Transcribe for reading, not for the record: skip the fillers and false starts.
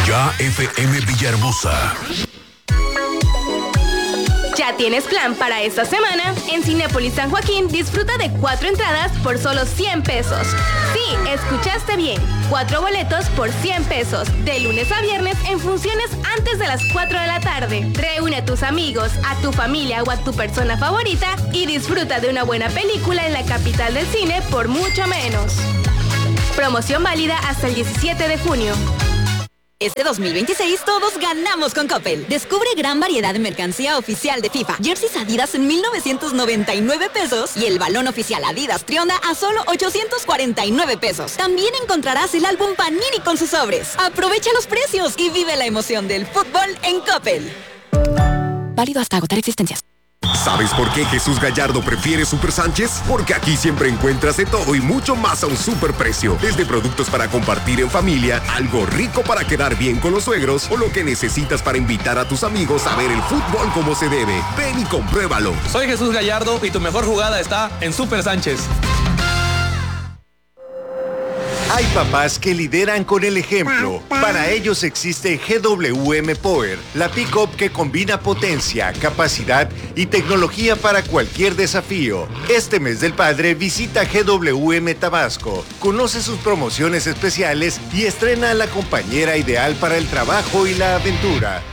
Ya FM Villahermosa. ¿Ya tienes plan para esta semana? En Cinépolis San Joaquín disfruta de 4 entradas por solo 100 pesos. Sí, escuchaste bien. 4 boletos por 100 pesos. De lunes a viernes en funciones antes de las 4 de la tarde. Reúne a tus amigos, a tu familia o a tu persona favorita y disfruta de una buena película en la capital del cine por mucho menos. Promoción válida hasta el 17 de junio. Este 2026 todos ganamos con Coppel. Descubre gran variedad de mercancía oficial de FIFA. Jerseys Adidas en 1,999 pesos y el balón oficial Adidas Trionda a solo 849 pesos. También encontrarás el álbum Panini con sus sobres. Aprovecha los precios y vive la emoción del fútbol en Coppel. Válido hasta agotar existencias. ¿Sabes por qué Jesús Gallardo prefiere Super Sánchez? Porque aquí siempre encuentras de todo y mucho más a un super precio. Desde productos para compartir en familia, algo rico para quedar bien con los suegros o lo que necesitas para invitar a tus amigos a ver el fútbol como se debe. Ven y compruébalo. Soy Jesús Gallardo y tu mejor jugada está en Super Sánchez. Hay papás que lideran con el ejemplo. Para ellos existe GWM Power, la pick-up que combina potencia, capacidad y tecnología para cualquier desafío. Este mes del padre visita GWM Tabasco, conoce sus promociones especiales y estrena a la compañera ideal para el trabajo y la aventura.